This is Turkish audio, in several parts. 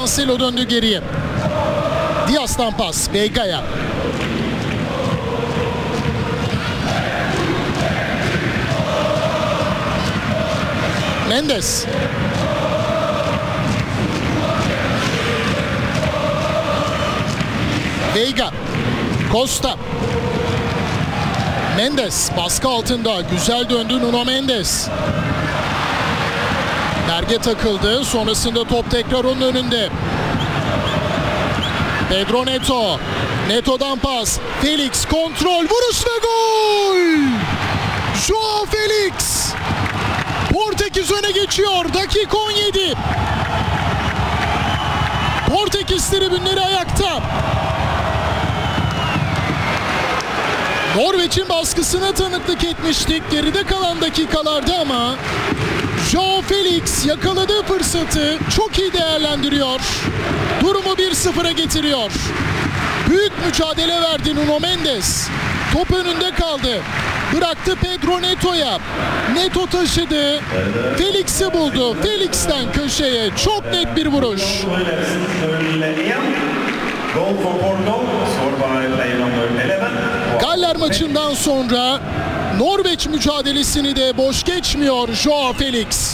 Cancelo döndü geriye. Diaz'dan pas Veiga'ya. Mendes. Veiga. Costa. Mendes baskı altında. Güzel döndü Nuno Mendes. Berge takıldı. Sonrasında top tekrar onun önünde. Pedro Neto. Neto'dan pas. Felix kontrol. Vuruş ve gol! Joao Felix. Portekiz öne geçiyor. Dakika 17. Portekiz tribünleri ayakta. Norveç'in baskısına tanıklık etmiştik geride kalan dakikalarda ama Joao Felix yakaladığı fırsatı çok iyi değerlendiriyor. Durumu 1-0'a getiriyor. Büyük mücadele verdi Nuno Mendes. Top önünde kaldı. Bıraktı Pedro Neto'ya. Neto taşıdı. Felix'i buldu. Felix'ten köşeye çok net bir vuruş. Galler maçından sonra Norveç mücadelesini de boş geçmiyor Joao Felix.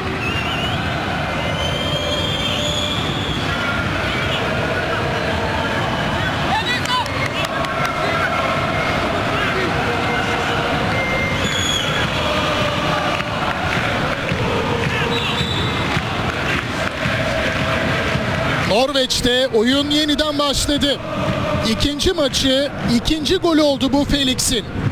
Norveç'te oyun yeniden başladı. İkinci maçı, ikinci golü oldu bu Felix'in.